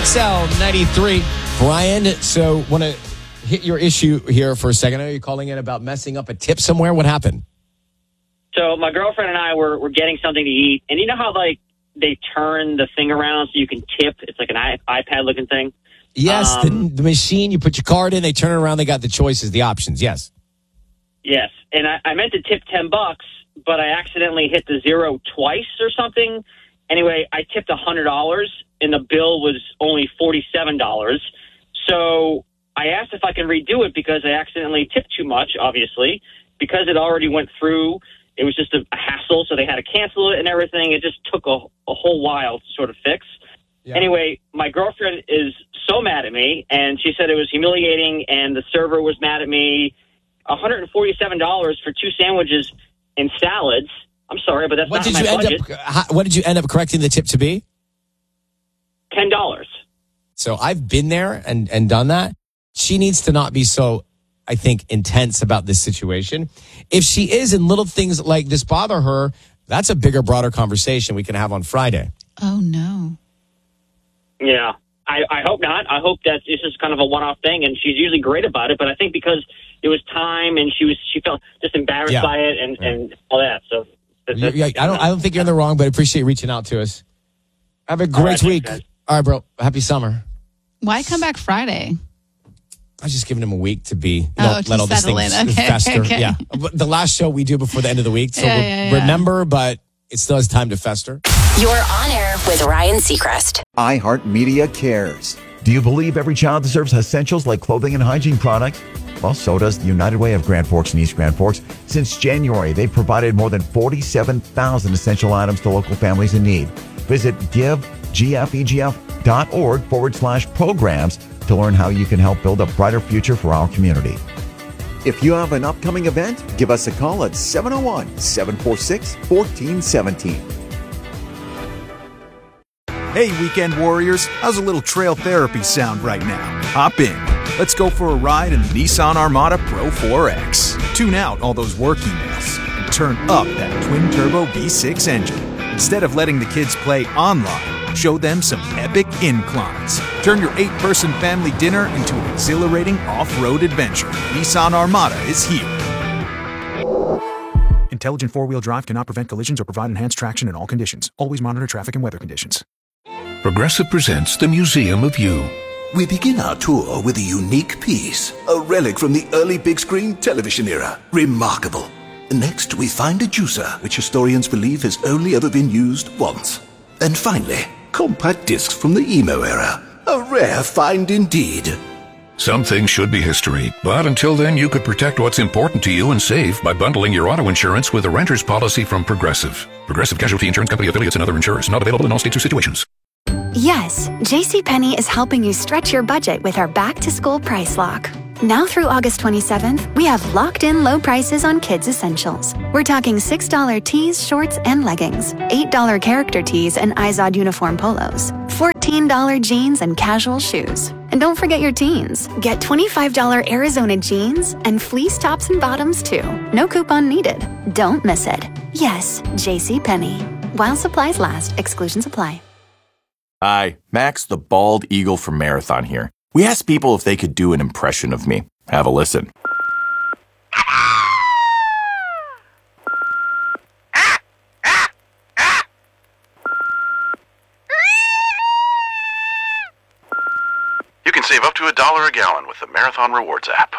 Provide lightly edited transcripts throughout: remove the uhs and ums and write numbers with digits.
XL 93. Brian, so want to hit your issue here for a second. I know you're calling in about messing up a tip somewhere. What happened? So my girlfriend and I were getting something to eat, and you know how like they turn the thing around so you can tip? It's like an iPad looking thing. Yes, the machine, you put your card in, they turn it around, they got the choices, the options, yes. Yes, and I meant to tip $10, but I accidentally hit the zero twice or something. Anyway, I tipped $100, and the bill was only $47. So I asked if I can redo it because I accidentally tipped too much, obviously. Because it already went through, it was just a hassle, so they had to cancel it and everything. It just took a whole while to sort of fix. Yeah. Anyway, my girlfriend is so mad at me, and she said it was humiliating, and the server was mad at me. $147 for 2 sandwiches and salads. I'm sorry, but that's not my budget. What did you end up correcting the tip to be? $10. So I've been there and done that. She needs to not be so, I think, intense about this situation. If she is and little things like this bother her, that's a bigger, broader conversation we can have on Friday. Oh, no. Yeah, I hope not. I hope that this is kind of a one-off thing, and she's usually great about it. But I think because it was time, and she felt just embarrassed by it, and all that. So I don't think you're in the wrong, but I appreciate reaching out to us. Have a great week. All right, bro. Happy summer. Why come back Friday? I was just giving him a week to let all these things fester. Okay. Yeah, the last show we do before the end of the week, so remember, but it still has time to fester. You're on air with Ryan Seacrest. iHeartMedia cares. Do you believe every child deserves essentials like clothing and hygiene products? Well, so does the United Way of Grand Forks and East Grand Forks. Since January, they've provided more than 47,000 essential items to local families in need. Visit givegfegf.org/programs to learn how you can help build a brighter future for our community. If you have an upcoming event, give us a call at 701-746-1417. Hey, weekend warriors, how's a little trail therapy sound right now? Hop in. Let's go for a ride in the Nissan Armada Pro 4X. Tune out all those work emails and turn up that twin-turbo V6 engine. Instead of letting the kids play online, show them some epic inclines. Turn your 8-person family dinner into an exhilarating off-road adventure. Nissan Armada is here. Intelligent four-wheel drive cannot prevent collisions or provide enhanced traction in all conditions. Always monitor traffic and weather conditions. Progressive presents the Museum of You. We begin our tour with a unique piece, a relic from the early big screen television era. Remarkable. Next, we find a juicer, which historians believe has only ever been used once. And finally, compact discs from the emo era. A rare find indeed. Some things should be history, but until then you could protect what's important to you and save by bundling your auto insurance with a renter's policy from Progressive. Progressive Casualty Insurance Company affiliates and other insurers. Not available in all states or situations. Yes, JCPenney is helping you stretch your budget with our back-to-school price lock. Now through August 27th, we have locked-in low prices on kids' essentials. We're talking $6 tees, shorts, and leggings, $8 character tees and Izod uniform polos, $14 jeans and casual shoes. And don't forget your teens. Get $25 Arizona jeans and fleece tops and bottoms, too. No coupon needed. Don't miss it. Yes, JCPenney. While supplies last, exclusions apply. Hi, Max the Bald Eagle from Marathon here. We asked people if they could do an impression of me. Have a listen. You can save up to $1 a gallon with the Marathon Rewards app.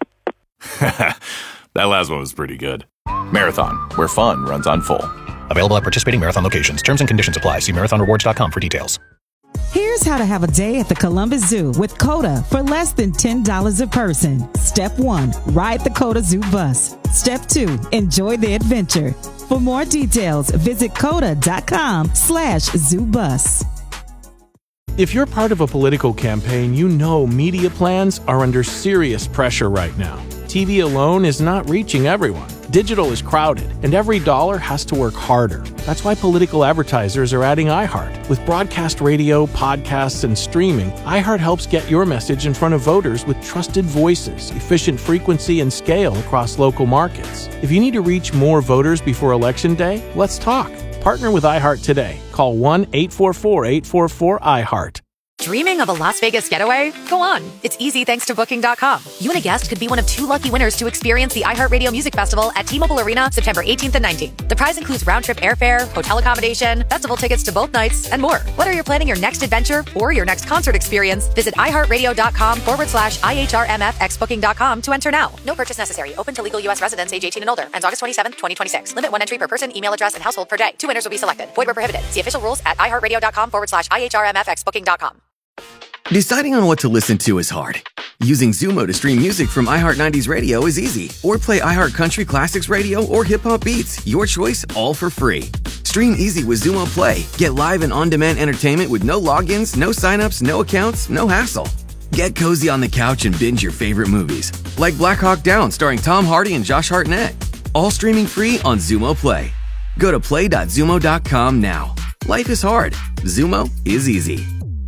That last one was pretty good. Marathon, where fun runs on full. Available at participating Marathon locations. Terms and conditions apply. See marathonrewards.com for details. Here's how to have a day at the Columbus Zoo with COTA for less than $10 a person. Step 1, ride the COTA Zoo bus. Step 2, enjoy the adventure. For more details, visit COTA.com/zoobus. If you're part of a political campaign, you know media plans are under serious pressure right now. TV alone is not reaching everyone. Digital is crowded, and every dollar has to work harder. That's why political advertisers are adding iHeart. With broadcast radio, podcasts, and streaming, iHeart helps get your message in front of voters with trusted voices, efficient frequency, and scale across local markets. If you need to reach more voters before Election Day, let's talk. Partner with iHeart today. Call 1-844-844-iHeart. Dreaming of a Las Vegas getaway? Go on. It's easy thanks to Booking.com. You and a guest could be one of 2 lucky winners to experience the iHeartRadio Music Festival at T-Mobile Arena September 18th and 19th. The prize includes round-trip airfare, hotel accommodation, festival tickets to both nights, and more. Whether you're planning your next adventure or your next concert experience, visit iHeartRadio.com/IHRMFX Booking.com to enter now. No purchase necessary. Open to legal U.S. residents age 18 and older. Ends August 27th, 2026. Limit 1 entry per person, email address, and household per day. 2 winners will be selected. Void where prohibited. See official rules at iHeartRadio.com/IHRMFX Booking.com. Deciding on what to listen to is hard. Using Zumo to stream music from iHeart 90s Radio is easy. Or play iHeart Country Classics Radio or Hip Hop Beats. Your choice, all for free. Stream easy with Zumo Play. Get live and on-demand entertainment with no logins, no signups, no accounts, no hassle. Get cozy on the couch and binge your favorite movies, like Black Hawk Down starring Tom Hardy and Josh Hartnett. All streaming free on Zumo Play. Go to play.zumo.com now. Life is hard. Zumo is easy.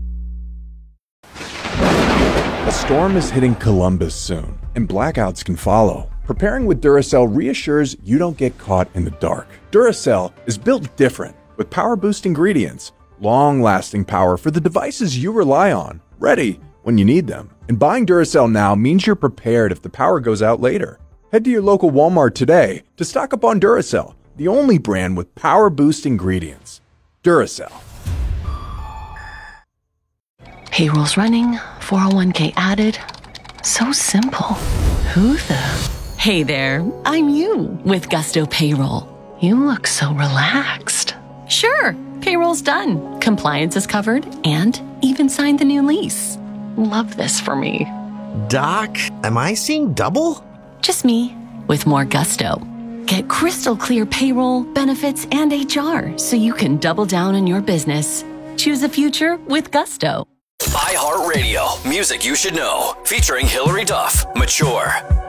A storm is hitting Columbus soon, and blackouts can follow. Preparing with Duracell reassures you don't get caught in the dark. Duracell is built different, with power-boost ingredients, long-lasting power for the devices you rely on, ready when you need them. And buying Duracell now means you're prepared if the power goes out later. Head to your local Walmart today to stock up on Duracell, the only brand with power-boost ingredients. Duracell. Payroll's running, 401k added. So simple. Who the? Hey there, I'm you with Gusto Payroll. You look so relaxed. Sure, payroll's done. Compliance is covered and even signed the new lease. Love this for me. Doc, am I seeing double? Just me with more Gusto. Get crystal clear payroll, benefits, and HR so you can double down on your business. Choose a future with Gusto. iHeartRadio, music you should know, featuring Hillary Duff, Mature.